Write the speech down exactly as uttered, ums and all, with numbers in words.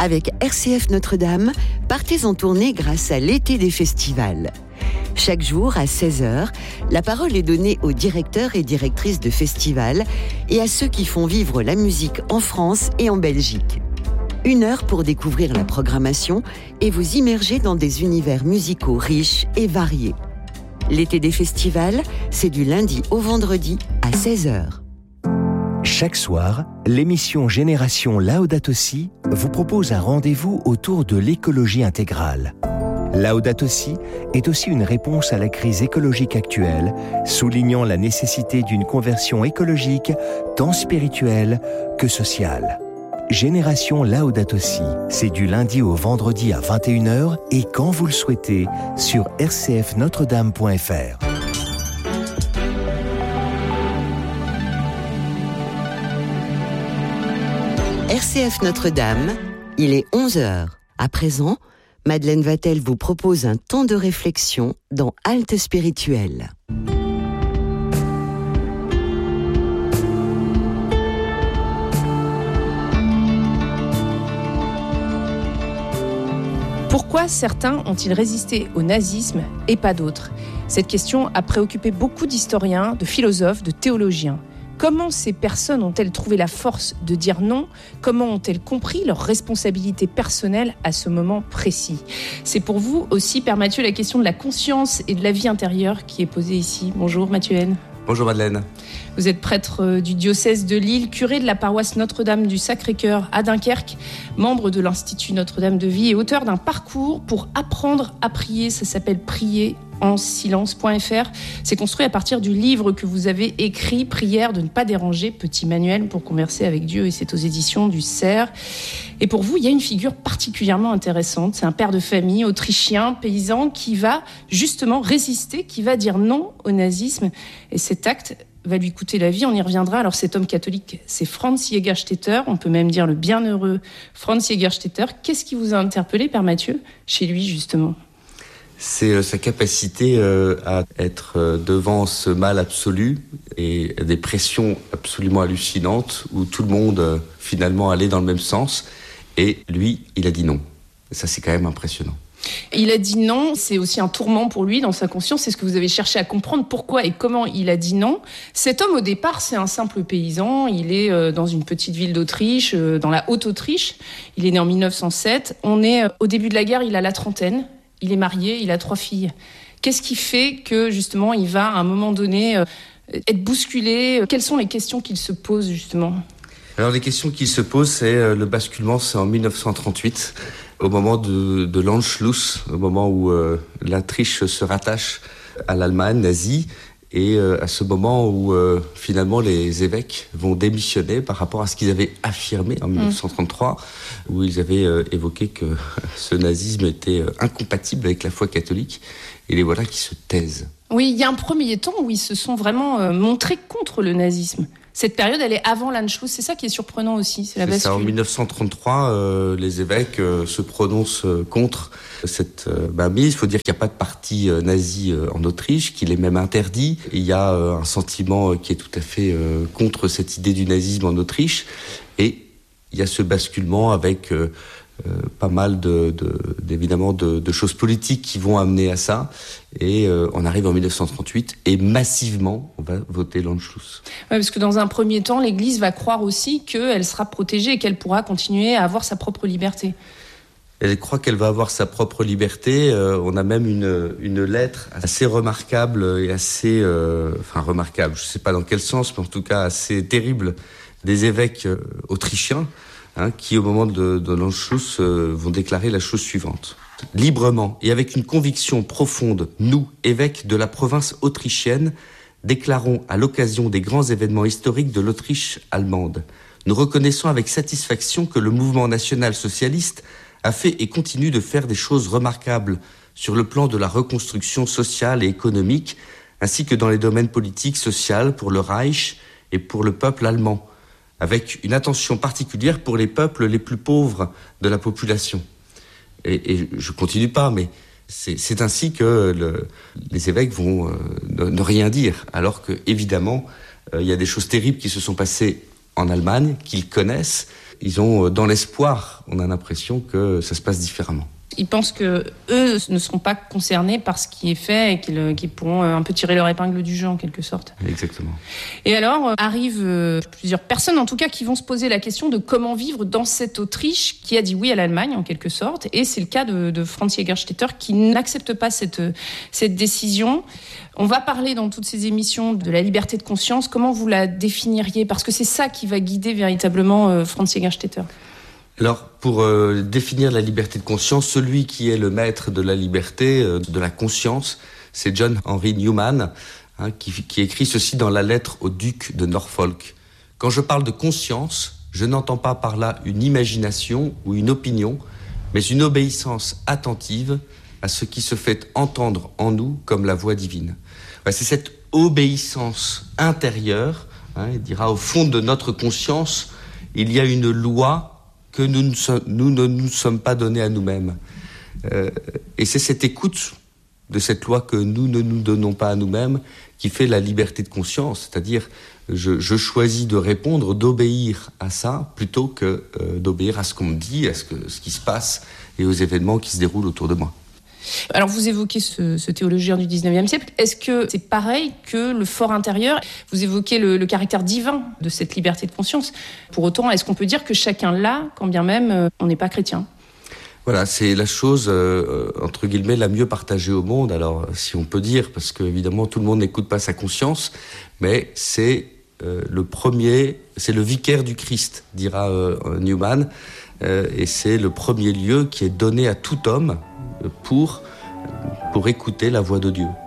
Avec R C F Notre-Dame, partez en tournée grâce à l'été des festivals. Chaque jour, à seize heures, la parole est donnée aux directeurs et directrices de festivals et à ceux qui font vivre la musique en France et en Belgique. Une heure pour découvrir la programmation et vous immerger dans des univers musicaux riches et variés. L'été des festivals, c'est du lundi au vendredi à seize heures. Chaque soir, l'émission Génération Laudato Si vous propose un rendez-vous autour de l'écologie intégrale. Laudato Si est aussi une réponse à la crise écologique actuelle, soulignant la nécessité d'une conversion écologique tant spirituelle que sociale. Génération Laudato Si, c'est du lundi au vendredi à vingt et une heures et quand vous le souhaitez sur r c f notre dame point f r. R C F Notre-Dame, il est onze heures. À présent, Madeleine Vatel vous propose un temps de réflexion dans Halte spirituelle. Pourquoi certains ont-ils résisté au nazisme et pas d'autres ? Cette question a préoccupé beaucoup d'historiens, de philosophes, de théologiens. Comment ces personnes ont-elles trouvé la force de dire non ? Comment ont-elles compris leurs responsabilités personnelles à ce moment précis ? C'est pour vous aussi, Père Mathieu, la question de la conscience et de la vie intérieure qui est posée ici. Bonjour Mathieu Haine. Bonjour Madeleine. Vous êtes prêtre du diocèse de Lille, curé de la paroisse Notre-Dame du Sacré-Cœur à Dunkerque, membre de l'Institut Notre-Dame de Vie et auteur d'un parcours pour apprendre à prier. Ça s'appelle Prier en silence point f r. C'est construit à partir du livre que vous avez écrit, Prière de ne pas déranger, petit manuel pour converser avec Dieu, et c'est aux éditions du Cerf. Et pour vous, il y a une figure particulièrement intéressante. C'est un père de famille autrichien, paysan, qui va justement résister, qui va dire non au nazisme. Et cet acte va lui coûter la vie, on y reviendra. Alors cet homme catholique, c'est Franz Jägerstätter, on peut même dire le bienheureux Franz Jägerstätter. Qu'est-ce qui vous a interpellé, Père Mathieu, chez lui justement ? C'est euh, sa capacité euh, à être euh, devant ce mal absolu et des pressions absolument hallucinantes où tout le monde euh, finalement allait dans le même sens et lui, il a dit non. Et ça, c'est quand même impressionnant. Il a dit non, c'est aussi un tourment pour lui dans sa conscience, c'est ce que vous avez cherché à comprendre, pourquoi et comment il a dit non. Cet homme, au départ, c'est un simple paysan, il est euh, dans une petite ville d'Autriche, euh, dans la Haute-Autriche, il est né en mille neuf cent sept, on est euh, au début de la guerre, il a la trentaine, il est marié, il a trois filles. Qu'est-ce qui fait que, justement, il va, à un moment donné, euh, être bousculé ? Quelles sont les questions qu'il se pose, justement ? Alors, les questions qu'il se pose, c'est euh, le basculement, c'est en mille neuf cent trente-huit, au moment de, de l'Anschluss, au moment où euh, l'Autriche se rattache à l'Allemagne nazie, et euh, à ce moment où, euh, finalement, les évêques vont démissionner par rapport à ce qu'ils avaient affirmé en mille neuf cent trente-trois, mmh. où ils avaient euh, évoqué que ce nazisme était euh, incompatible avec la foi catholique, et les voilà qui se taisent. Oui, il y a un premier temps où ils se sont vraiment euh, montrés contre le nazisme. Cette période, elle est avant l'Anschluss, c'est ça qui est surprenant aussi, c'est la bascule. C'est ça, en mille neuf cent trente-trois, euh, les évêques euh, se prononcent euh, contre cette euh, mainmise. Il faut dire qu'il n'y a pas de parti euh, nazi euh, en Autriche, qu'il est même interdit. Il y a euh, un sentiment euh, qui est tout à fait euh, contre cette idée du nazisme en Autriche. Et il y a ce basculement avec euh, euh, pas mal de, de, d'évidemment de, de choses politiques qui vont amener à ça. Et euh, on arrive en mille neuf cent trente-huit et massivement, on va voter l'Anschluss. Ouais, parce que dans un premier temps, l'Église va croire aussi qu'elle sera protégée et qu'elle pourra continuer à avoir sa propre liberté. Elle croit qu'elle va avoir sa propre liberté. Euh, on a même une, une lettre assez remarquable et assez... Euh, enfin, remarquable, je ne sais pas dans quel sens, mais en tout cas assez terrible, des évêques euh, autrichiens, hein, qui, au moment de, de l'Anschluss, euh, vont déclarer la chose suivante. Librement et avec une conviction profonde, nous, évêques de la province autrichienne, déclarons à l'occasion des grands événements historiques de l'Autriche allemande. Nous reconnaissons avec satisfaction que le mouvement national-socialiste a fait et continue de faire des choses remarquables sur le plan de la reconstruction sociale et économique, ainsi que dans les domaines politiques, sociaux pour le Reich et pour le peuple allemand, avec une attention particulière pour les peuples les plus pauvres de la population. Et, et je continue pas, mais c'est, c'est ainsi que le, les évêques vont euh, ne, ne rien dire, alors que évidemment, euh, il y a des choses terribles qui se sont passées en Allemagne, qu'ils connaissent, ils ont dans l'espoir, on a l'impression que ça se passe différemment. Ils pensent que eux ne seront pas concernés par ce qui est fait et qu'ils, qu'ils pourront un peu tirer leur épingle du jeu en quelque sorte. Exactement. Et alors arrivent plusieurs personnes en tout cas qui vont se poser la question de comment vivre dans cette Autriche qui a dit oui à l'Allemagne en quelque sorte. Et c'est le cas de, de Franz Jägerstätter qui n'accepte pas cette, cette décision. On va parler dans toutes ces émissions de la liberté de conscience. Comment vous la définiriez ? Parce que c'est ça qui va guider véritablement euh, Franz Jägerstätter. Alors, pour euh, définir la liberté de conscience, celui qui est le maître de la liberté, euh, de la conscience, c'est John Henry Newman, hein, qui, qui écrit ceci dans la lettre au duc de Norfolk. « Quand je parle de conscience, je n'entends pas par là une imagination ou une opinion, mais une obéissance attentive à ce qui se fait entendre en nous comme la voix divine. » Ouais, c'est cette obéissance intérieure, hein, il dira au fond de notre conscience, il y a une loi que nous ne, so- nous ne nous sommes pas donnés à nous-mêmes. Euh, et c'est cette écoute de cette loi que nous ne nous donnons pas à nous-mêmes qui fait la liberté de conscience. C'est-à-dire, je, je choisis de répondre, d'obéir à ça, plutôt que euh, d'obéir à ce qu'on me dit, à ce, que, ce qui se passe et aux événements qui se déroulent autour de moi. Alors vous évoquez ce, ce théologien du dix-neuvième siècle. Est-ce que c'est pareil que le fort intérieur ? Vous évoquez le, le caractère divin de cette liberté de conscience. Pour autant, est-ce qu'on peut dire que chacun l'a, quand bien même euh, on n'est pas chrétien ? Voilà, c'est la chose, euh, entre guillemets, la mieux partagée au monde. Alors, si on peut dire, parce que évidemment tout le monde n'écoute pas sa conscience, mais c'est euh, le premier, c'est le vicaire du Christ, dira euh, Newman, euh, et c'est le premier lieu qui est donné à tout homme pour, pour écouter la voix de Dieu.